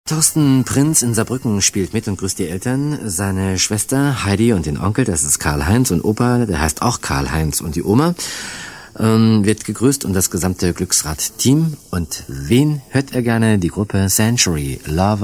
Thorsten Prinz in Saarbrücken spielt mit und grüßt die Eltern. Seine Schwester Heidi und den Onkel, das ist Karl-Heinz, und Opa, der heißt auch Karl-Heinz, und die Oma wird gegrüßt und das gesamte Glücksrad-Team. Und wen hört er gerne? Die Gruppe Century, Love